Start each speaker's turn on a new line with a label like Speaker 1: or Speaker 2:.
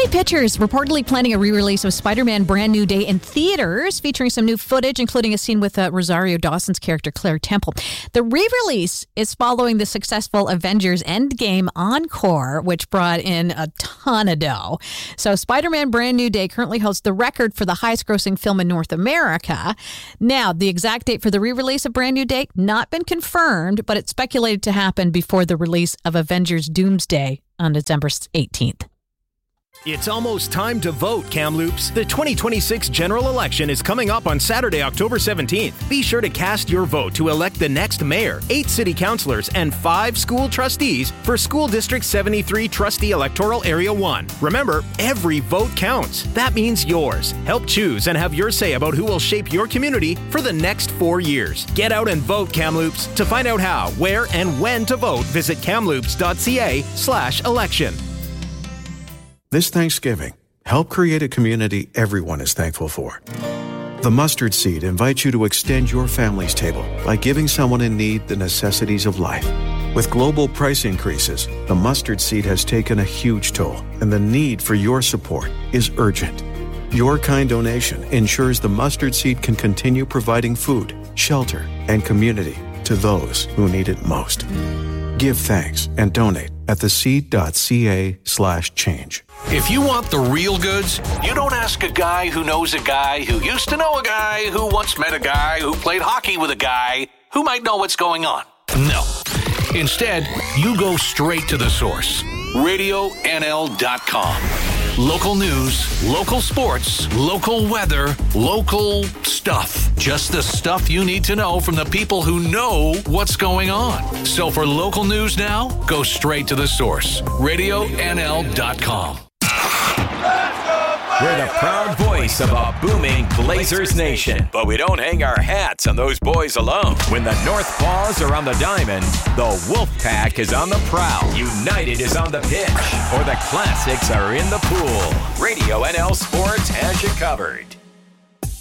Speaker 1: Sony Pictures reportedly planning a re-release of Spider-Man Brand New Day in theaters, featuring some new footage, including a scene with Rosario Dawson's character, Claire Temple. The re-release is following the successful Avengers Endgame Encore, which brought in a ton of dough. So Spider-Man Brand New Day currently holds the record for the highest-grossing film in North America. Now, the exact date for the re-release of Brand New Day, not been confirmed, but it's speculated to happen before the release of Avengers Doomsday on December 18th.
Speaker 2: It's almost time to vote, Kamloops. The 2026 general election is coming up on Saturday, October 17th. Be sure to cast your vote to elect the next mayor, 8 city councilors, and 5 school trustees for School District 73 Trustee Electoral Area 1. Remember, every vote counts. That means yours. Help choose and have your say about who will shape your community for the next 4 years. Get out and vote, Kamloops. To find out how, where, and when to vote, visit kamloops.ca/election.
Speaker 3: This Thanksgiving, help create a community everyone is thankful for. The Mustard Seed invites you to extend your family's table by giving someone in need the necessities of life. With global price increases, the Mustard Seed has taken a huge toll, and the need for your support is urgent. Your kind donation ensures the Mustard Seed can continue providing food, shelter, and community to those who need it most. Give thanks and donate at theseed.ca/change.
Speaker 4: If you want the real goods, you don't ask a guy who knows a guy who used to know a guy who once met a guy who played hockey with a guy who might know what's going on. No. Instead, you go straight to the source. RadioNL.com. Local news, local sports, local weather, local stuff. Just the stuff you need to know from the people who know what's going on. So for local news now, go straight to the source. RadioNL.com.
Speaker 5: We're the proud voice of a booming Blazers nation. But we don't hang our hats on those boys alone. When the North Paws are on the diamond, the Wolfpack is on the prowl. United is on the pitch. Or the Classics are in the pool. Radio NL Sports has you covered.